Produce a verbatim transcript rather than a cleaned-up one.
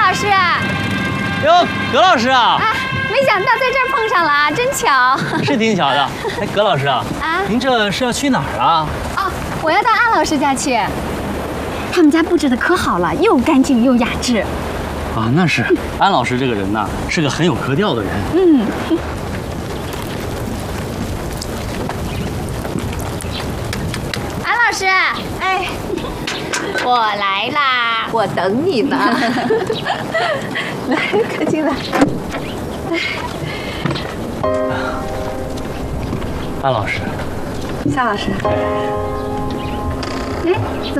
老师。 哟，葛老师啊！ 啊，没想到在这儿碰上了啊，真巧。 是挺巧的。哎，葛老师啊， 啊， 您这是要去哪儿啊？ 哦，我要到安老师家去。他们家布置的可好了，又干净又雅致。 啊，那是。安老师这个人呐，是个很有格调的人。 嗯。安老师，哎，我来啦， 我等你呢。来，快进来。 安老师， 夏老师。 哎，怎么？